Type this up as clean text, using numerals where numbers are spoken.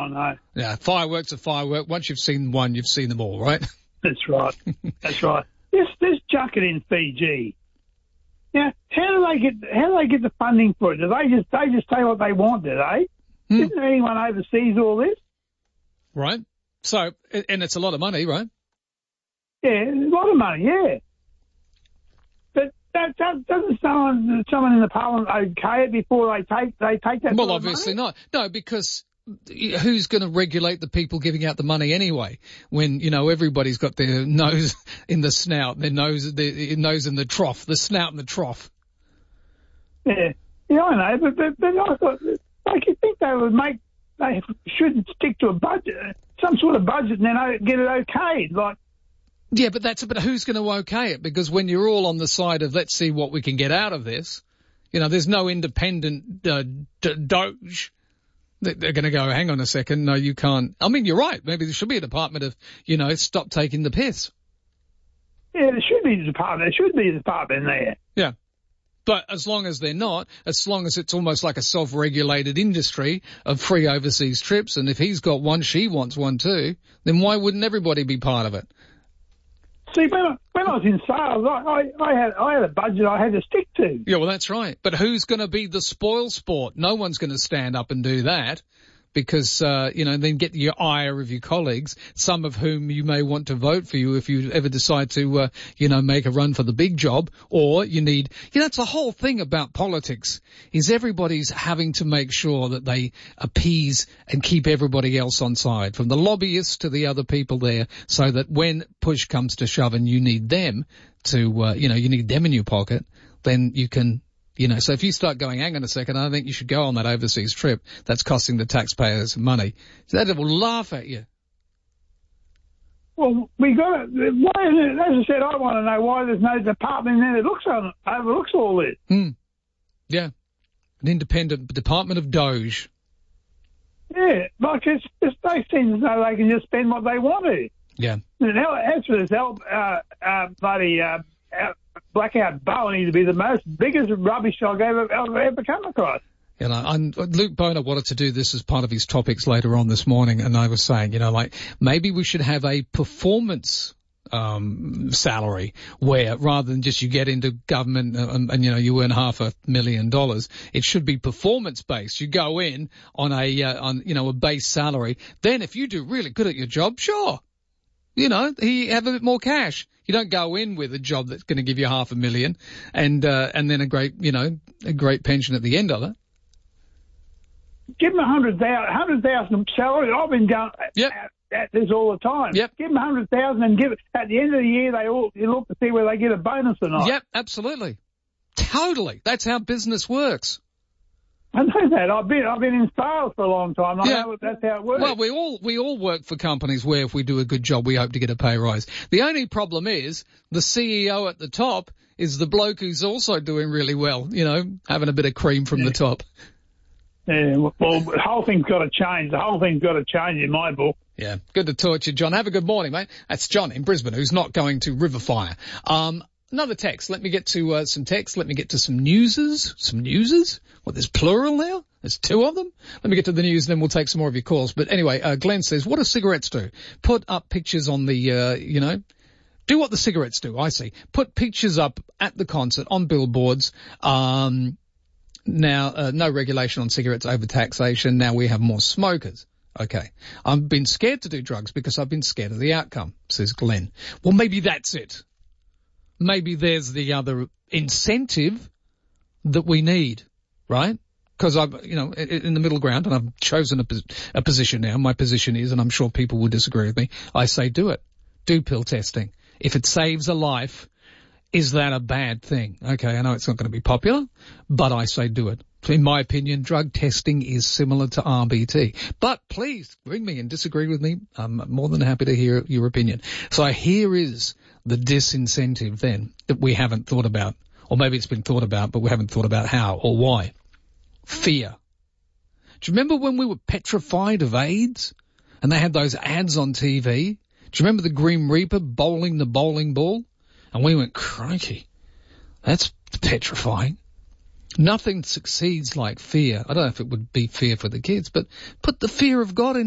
I know. Yeah, fireworks are firework. Once you've seen one, you've seen them all, right? That's right. That's right. This junket in Fiji. Yeah, how do they get the funding for it? Do they just say what they want? Do they? Isn't anyone oversees all this? Right. So, and it's a lot of money, right? Yeah, it's a lot of money. Yeah. But doesn't someone in the parliament okay it before they take that? Well, obviously not. No, because who's going to regulate the people giving out the money anyway? When everybody's got their nose in the snout, their nose in the trough, the snout in the trough. Yeah, I know, but I thought, you think they should stick to a budget, some sort of budget, and then get it okayed, like. Yeah, but who's going to okay it? Because when you're all on the side of let's see what we can get out of this, there's no independent Doge. They're going to go, hang on a second, no, you can't. I mean, you're right. Maybe there should be a department of, stop taking the piss. Yeah, there should be a department. There should be a department there. Yeah. But as long as they're not, as long as it's almost like a self-regulated industry of free overseas trips, and if he's got one, she wants one too, then why wouldn't everybody be part of it? See, when I was in sales, I had a budget I had to stick to. Yeah, well, that's right. But who's going to be the spoil sport? No one's going to stand up and do that because, then get your ire of your colleagues, some of whom you may want to vote for you if you ever decide to, make a run for the big job. Or you need, it's the whole thing about politics is everybody's having to make sure that they appease and keep everybody else on side, from the lobbyists to the other people there, so that when push comes to shove and you need them to, you need them in your pocket, then you can, so if you start going, hang on a second, I think you should go on that overseas trip that's costing the taxpayers money, that will laugh at you. Well, we got it. Why is it, as I said, I want to know why there's no department there that overlooks all this. Yeah. An independent department of Doge. Yeah, like they seem as though they can just spend what they want to. Yeah. And as for this Blackout Bowen, he'd be the biggest rubbish I've ever come across. Luke Boner wanted to do this as part of his topics later on this morning, and I was saying, maybe we should have a performance salary where rather than just you get into government and you earn $500,000, it should be performance based. You go in on a base salary. Then if you do really good at your job, sure, you have a bit more cash. You don't go in with a job that's going to give you $500,000 and then a great pension at the end of it. Give them $100,000 salary. I've been going at this all the time. Yep. Give them $100,000 and give it at the end of the year. You look to see whether they get a bonus or not. Yep, absolutely, totally. That's how business works. I know that. I've been in sales for a long time. I know that's how it works. Well, we all work for companies where if we do a good job, we hope to get a pay rise. The only problem is the CEO at the top is the bloke who's also doing really well, having a bit of cream from the top. Yeah, well, the whole thing's got to change. The whole thing's got to change in my book. Yeah, good to talk to you, John. Have a good morning, mate. That's John in Brisbane, who's not going to Riverfire. Another text. Let me get to some text. Let me get to some newses. Some newses? What, there's plural now? There's two of them? Let me get to the news and then we'll take some more of your calls. But anyway, Glenn says, what do cigarettes do? Put up pictures on the, do what the cigarettes do, I see. Put pictures up at the concert on billboards. Now, no regulation on cigarettes, over taxation. Now we have more smokers. Okay. I've been scared to do drugs because I've been scared of the outcome, says Glenn. Well, maybe that's it. Maybe there's the other incentive that we need, right? Because I'm, in the middle ground, and I've chosen a position now. My position is, and I'm sure people will disagree with me, I say do it. Do pill testing. If it saves a life, is that a bad thing? Okay, I know it's not going to be popular, but I say do it. In my opinion, drug testing is similar to RBT. But please ring me and disagree with me. I'm more than happy to hear your opinion. So here is the disincentive then that we haven't thought about. Or maybe it's been thought about, but we haven't thought about how or why. Fear. Do you remember when we were petrified of AIDS and they had those ads on TV? Do you remember the Grim Reaper bowling the bowling ball? And we went, crikey, that's petrifying. Nothing succeeds like fear. I don't know if it would be fear for the kids, but put the fear of God in